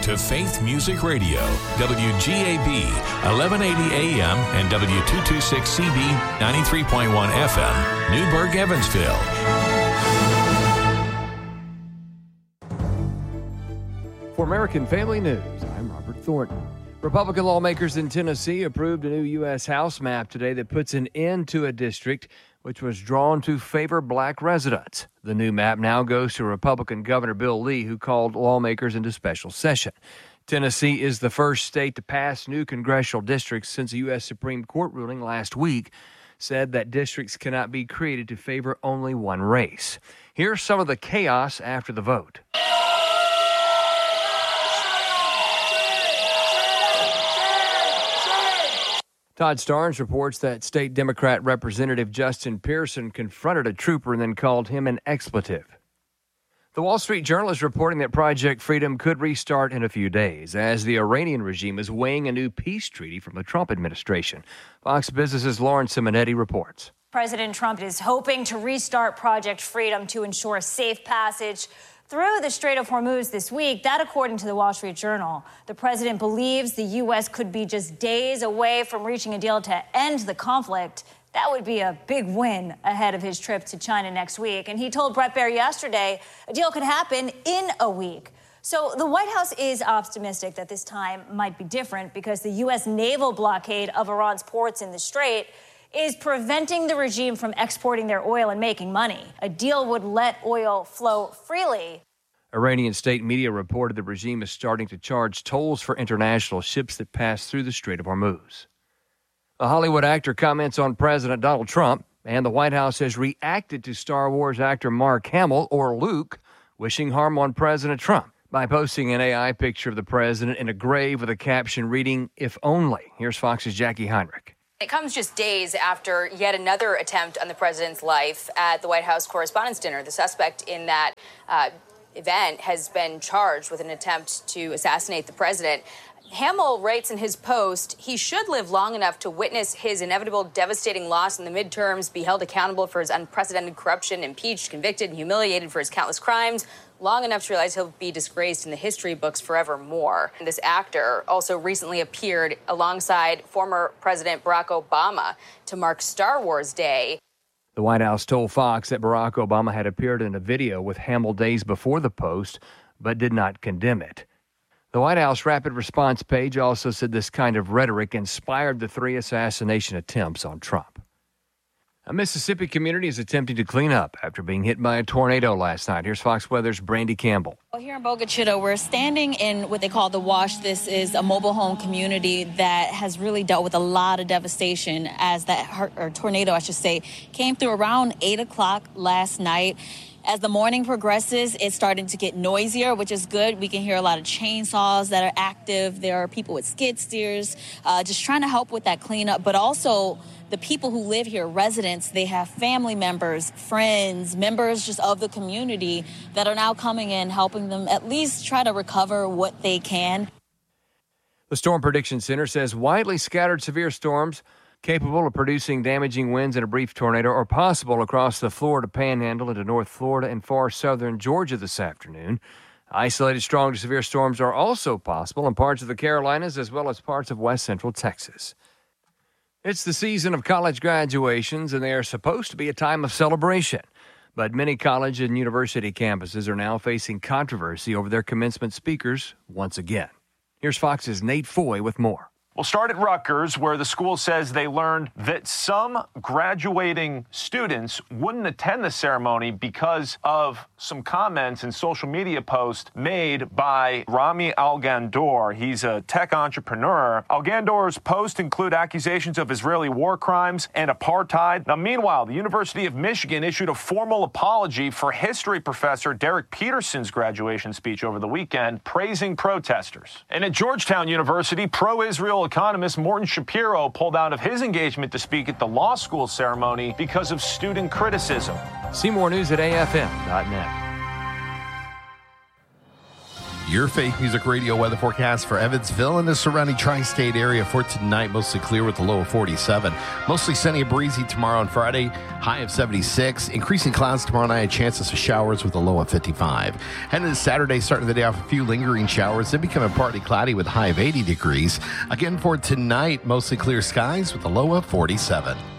to Faith Music Radio, WGAB, 1180 AM and W226CB, 93.1 FM, Newburgh, Evansville. For American Family News, I'm Robert Thornton. Republican lawmakers in Tennessee approved a new U.S. House map today that puts an end to a district which was drawn to favor black residents. The new map now goes to Republican Governor Bill Lee, who called lawmakers into special session. Tennessee is the first state to pass new congressional districts since a U.S. Supreme Court ruling last week said that districts cannot be created to favor only one race. Here's some of the chaos after the vote. Todd Starnes reports that state Democrat Representative Justin Pearson confronted a trooper and then called him an expletive. The Wall Street Journal is reporting that Project Freedom could restart in a few days as the Iranian regime is weighing a new peace treaty from the Trump administration. Fox Business's Lauren Simonetti reports. President Trump is hoping to restart Project Freedom to ensure safe passage through the Strait of Hormuz this week. That, according to the Wall Street Journal. The president believes the U.S. could be just days away from reaching a deal to end the conflict. That would be a big win ahead of his trip to China next week. And he told Bret Baier yesterday a deal could happen in a week. So the White House is optimistic that this time might be different because the U.S. naval blockade of Iran's ports in the Strait is preventing the regime from exporting their oil and making money. A deal would let oil flow freely. Iranian state media reported the regime is starting to charge tolls for international ships that pass through the Strait of Hormuz. A Hollywood actor comments on President Donald Trump, and the White House has reacted to Star Wars actor Mark Hamill, or Luke, wishing harm on President Trump by posting an AI picture of the president in a grave with a caption reading, "If only." Here's Fox's Jackie Heinrich. It comes just days after yet another attempt on the president's life at the White House Correspondents' Dinner. The suspect in that event has been charged with an attempt to assassinate the president. Hamill writes in his post, he should live long enough to witness his inevitable devastating loss in the midterms, be held accountable for his unprecedented corruption, impeached, convicted, and humiliated for his countless crimes, long enough to realize he'll be disgraced in the history books forevermore. And this actor also recently appeared alongside former President Barack Obama to mark Star Wars Day. The White House told Fox that Barack Obama had appeared in a video with Hamill days before the post, but did not condemn it. The White House rapid response page also said this kind of rhetoric inspired the 3 assassination attempts on Trump. A Mississippi community is attempting to clean up after being hit by a tornado last night. Here's Fox Weather's Brandy Campbell. Well, here in Boca Chica, we're standing in what they call the Wash. This is a mobile home community that has really dealt with a lot of devastation as that tornado, I should say, came through around 8 o'clock last night. As the morning progresses, it's starting to get noisier, which is good. We can hear a lot of chainsaws that are active. There are people with skid steers just trying to help with that cleanup. But also the people who live here, residents, they have family members, friends, members just of the community that are now coming in, helping them at least try to recover what they can. The Storm Prediction Center says widely scattered severe storms capable of producing damaging winds and a brief tornado are possible across the Florida Panhandle into North Florida and far southern Georgia this afternoon. Isolated strong to severe storms are also possible in parts of the Carolinas as well as parts of west central Texas. It's the season of college graduations, and they are supposed to be a time of celebration. But many college and university campuses are now facing controversy over their commencement speakers once again. Here's Fox's Nate Foy with more. We'll start at Rutgers, where the school says they learned that some graduating students wouldn't attend the ceremony because of some comments and social media posts made by Rami Algandor. He's a tech entrepreneur. Algandor's posts include accusations of Israeli war crimes and apartheid. Now, meanwhile, the University of Michigan issued a formal apology for history professor Derek Peterson's graduation speech over the weekend, praising protesters. And at Georgetown University, pro-Israel economist Morton Shapiro pulled out of his engagement to speak at the law school ceremony because of student criticism. See more news at AFM.net. Your Faith Music Radio weather forecast for Evansville and the surrounding tri-state area for tonight. Mostly clear with a low of 47. Mostly sunny and breezy tomorrow and Friday. High of 76. Increasing clouds tomorrow night. Chances of showers with a low of 55. Heading to Saturday, starting the day off a few lingering showers. Then becoming partly cloudy with a high of 80 degrees. Again for tonight, mostly clear skies with a low of 47.